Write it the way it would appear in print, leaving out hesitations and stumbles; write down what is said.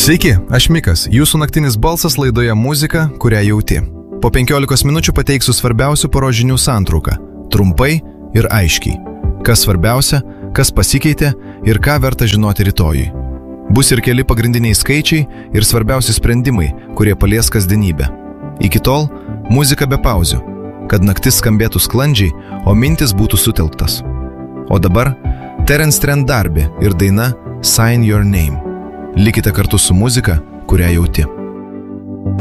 Sveiki, aš Mikas, jūsų naktinis balsas laidoje Muzika, kurią jauti. Po 15 minučių pateiksiu svarbiausių poros žinių santrauką. Trumpai ir aiškiai. Kas svarbiausia, kas pasikeitė ir ką verta žinoti rytojui. Bus ir keli pagrindiniai skaičiai ir svarbiausi sprendimai, kurie palies kasdienybę. Iki tol, muzika be pauzių, kad naktis skambėtų sklandžiai, o mintis būtų sutelktas. O dabar Terence Trent D'Arby ir daina Sign Your Name. Likite kartu su muzika, kurią jauti.